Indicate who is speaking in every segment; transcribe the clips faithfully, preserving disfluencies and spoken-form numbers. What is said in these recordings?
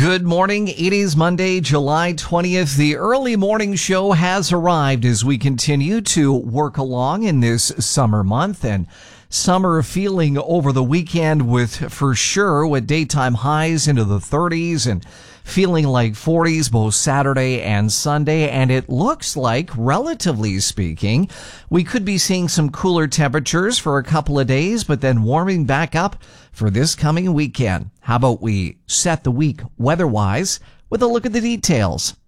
Speaker 1: Good morning. It is Monday, July twentieth. The early morning show has arrived as we continue to work along in this summer month, and summer feeling over the weekend with, for sure, with daytime highs into the thirties and feeling like forties both Saturday and Sunday. And it looks like, relatively speaking, we could be seeing some cooler temperatures for a couple of days, but then warming back up for this coming weekend. How about we set the week weather-wise with a look at the details?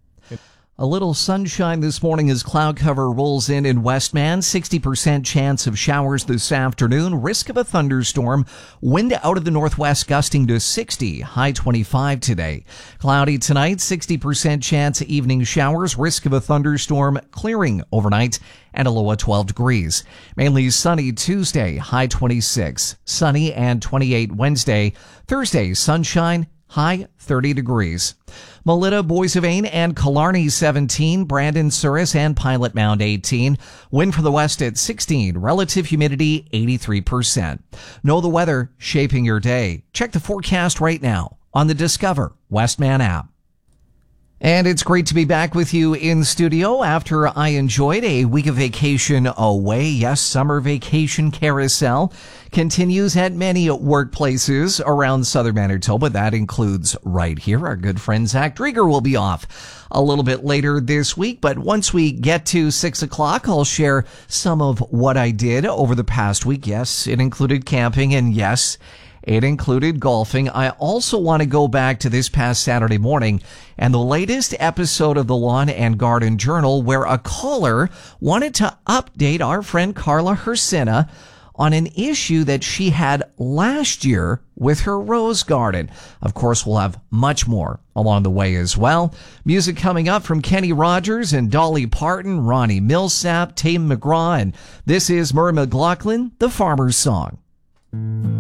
Speaker 1: A little sunshine this morning as cloud cover rolls in in Westman. sixty percent chance of showers this afternoon. Risk of a thunderstorm. Wind out of the northwest gusting to sixty. High twenty-five today. Cloudy tonight. sixty percent chance of evening showers. Risk of a thunderstorm clearing overnight and a low of twelve degrees. Mainly sunny Tuesday. High twenty-six. Sunny and twenty-eight Wednesday. Thursday sunshine. High thirty degrees. Melita, Boissevain, and Killarney seventeen, Brandon, Souris, and Pilot Mound eighteen. Wind from the west at sixteen. Relative humidity eighty-three percent. Know the weather shaping your day. Check the forecast right now on the Discover Westman app. And it's great to be back with you in studio after I enjoyed a week of vacation away. Yes, summer vacation carousel continues at many workplaces around southern Manitoba. That includes right here. Our good friend Zach Drieger will be off a little bit later this week. But once we get to six o'clock, I'll share some of what I did over the past week. Yes, it included camping, and yes, it included golfing. I also want to go back to this past Saturday morning and the latest episode of the Lawn and Garden Journal, where a caller wanted to update our friend Carla Hersina on an issue that she had last year with her rose garden. Of course, we'll have much more along the way as well. Music coming up from Kenny Rogers and Dolly Parton, Ronnie Millsap, Tame McGraw, and this is Murray McLaughlin, The Farmer's Song.